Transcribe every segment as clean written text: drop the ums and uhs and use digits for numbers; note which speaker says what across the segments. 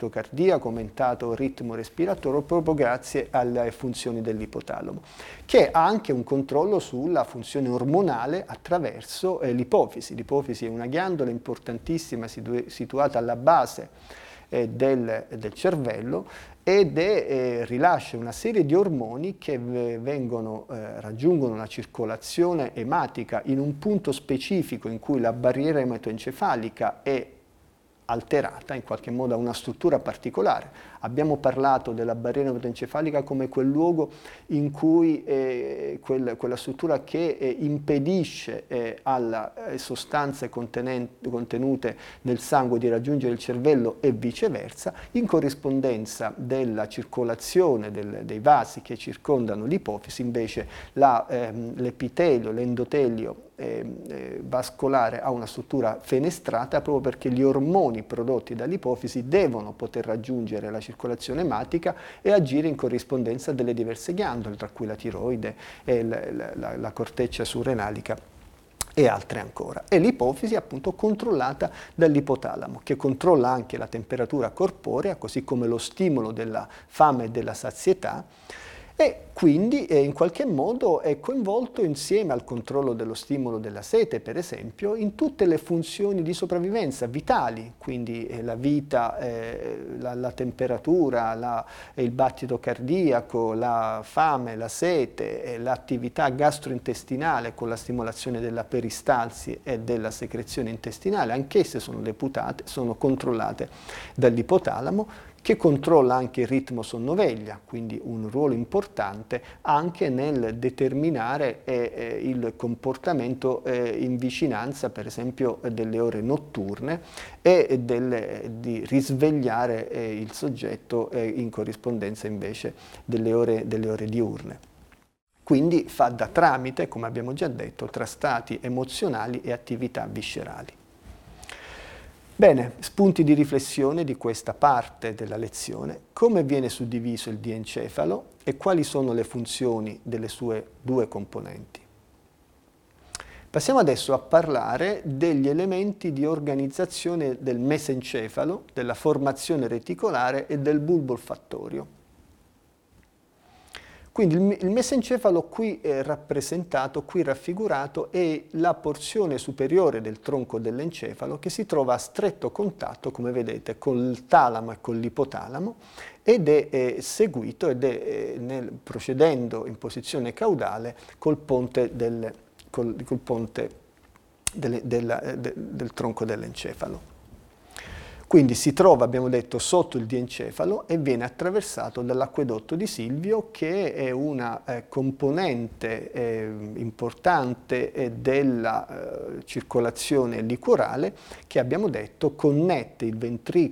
Speaker 1: battito cardiaco, aumentato il ritmo respiratorio, proprio grazie alle funzioni dell'ipotalamo, che ha anche un controllo sulla funzione ormonale attraverso l'ipofisi. L'ipofisi è una ghiandola importantissima situata alla base del cervello ed rilascia una serie di ormoni che raggiungono la circolazione ematica in un punto specifico in cui la barriera ematoencefalica è alterata, in qualche modo ha una struttura particolare. Abbiamo parlato della barriera ematoencefalica come quel luogo in cui quella struttura che impedisce alle sostanze contenute nel sangue di raggiungere il cervello e viceversa, in corrispondenza della circolazione dei vasi che circondano l'ipofisi, invece l'epitelio, l'endotelio vascolare ha una struttura fenestrata proprio perché gli ormoni prodotti dall'ipofisi devono poter raggiungere la circolazione ematica e agire in corrispondenza delle diverse ghiandole, tra cui la tiroide e la corteccia surrenalica e altre ancora. E l'ipofisi è appunto controllata dall'ipotalamo, che controlla anche la temperatura corporea, così come lo stimolo della fame e della sazietà, e quindi in qualche modo è coinvolto insieme al controllo dello stimolo della sete, per esempio, in tutte le funzioni di sopravvivenza vitali, quindi la vita, la temperatura, il battito cardiaco, la fame, la sete, l'attività gastrointestinale con la stimolazione della peristalsi e della secrezione intestinale, anch'esse sono controllate dall'ipotalamo, che controlla anche il ritmo sonno-veglia, quindi un ruolo importante anche nel determinare il comportamento in vicinanza, per esempio, delle ore notturne e di risvegliare il soggetto in corrispondenza invece delle ore diurne. Quindi fa da tramite, come abbiamo già detto, tra stati emozionali e attività viscerali. Bene, spunti di riflessione di questa parte della lezione: come viene suddiviso il diencefalo e quali sono le funzioni delle sue due componenti. Passiamo adesso a parlare degli elementi di organizzazione del mesencefalo, della formazione reticolare e del bulbo olfattorio. Quindi il mesencefalo qui rappresentato, qui raffigurato, è la porzione superiore del tronco dell'encefalo che si trova a stretto contatto, come vedete, col talamo e con l'ipotalamo ed è seguito procedendo in posizione caudale col ponte del tronco dell'encefalo. Quindi si trova, abbiamo detto, sotto il diencefalo e viene attraversato dall'acquedotto di Silvio, che è una componente importante della circolazione liquorale che, abbiamo detto, connette il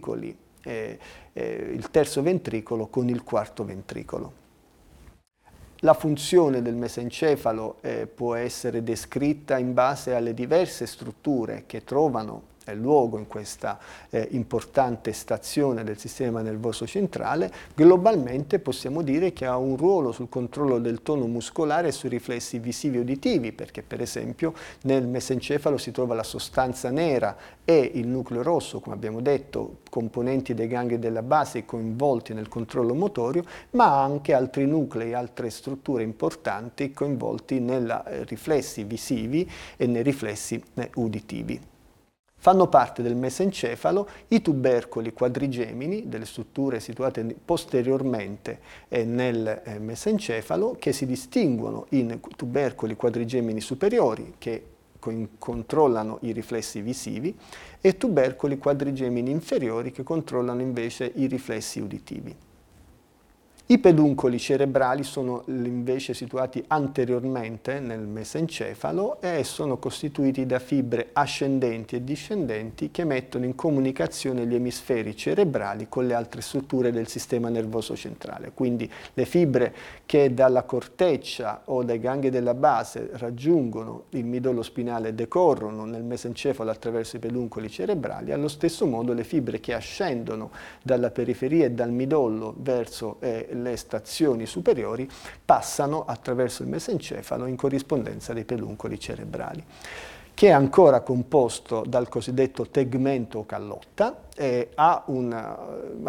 Speaker 1: terzo ventricolo con il quarto ventricolo. La funzione del mesencefalo può essere descritta in base alle diverse strutture che trovano luogo in questa importante stazione del sistema nervoso centrale. Globalmente possiamo dire che ha un ruolo sul controllo del tono muscolare e sui riflessi visivi e uditivi, perché per esempio nel mesencefalo si trova la sostanza nera e il nucleo rosso, come abbiamo detto, componenti dei gangli della base coinvolti nel controllo motorio, ma anche altri nuclei, altre strutture importanti coinvolti nei riflessi visivi e nei riflessi uditivi. Fanno parte del mesencefalo i tubercoli quadrigemini, delle strutture situate posteriormente nel mesencefalo, che si distinguono in tubercoli quadrigemini superiori, che controllano i riflessi visivi, e tubercoli quadrigemini inferiori, che controllano invece i riflessi uditivi. I peduncoli cerebrali sono invece situati anteriormente nel mesencefalo e sono costituiti da fibre ascendenti e discendenti che mettono in comunicazione gli emisferi cerebrali con le altre strutture del sistema nervoso centrale. Quindi le fibre che dalla corteccia o dai gangli della base raggiungono il midollo spinale e decorrono nel mesencefalo attraverso i peduncoli cerebrali, allo stesso modo le fibre che ascendono dalla periferia e dal midollo verso le stazioni superiori passano attraverso il mesencefalo in corrispondenza dei peduncoli cerebrali, che è ancora composto dal cosiddetto tegmento o callotta, ha